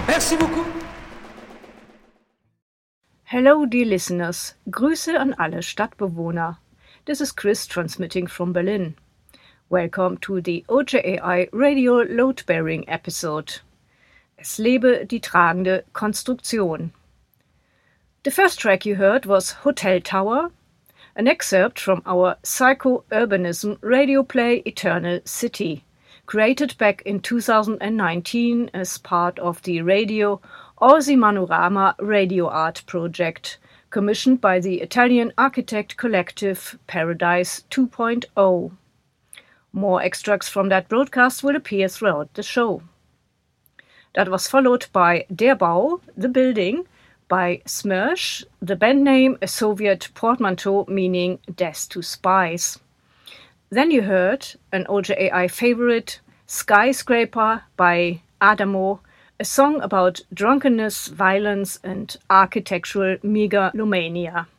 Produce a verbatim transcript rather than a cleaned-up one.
Merci beaucoup. Hello, dear listeners. Grüße an alle Stadtbewohner. This is Chris transmitting from Berlin. Welcome to the O J A I Radio Load-Bearing episode. Es lebe die tragende Konstruktion. The first track you heard was Hotel Tower, an excerpt from our psycho-urbanism radio play Eternal City, created back in two thousand nineteen as part of the Radio Orsimanorama Radio Art project, commissioned by the Italian architect collective Paradise two point oh. More extracts from that broadcast will appear throughout the show. That was followed by Der Bau, The Building, by Smersh, the band name a Soviet portmanteau meaning Death to Spies. Then you heard an O J A I favorite, Skyscraper by Adamo, a song about drunkenness, violence and architectural megalomania.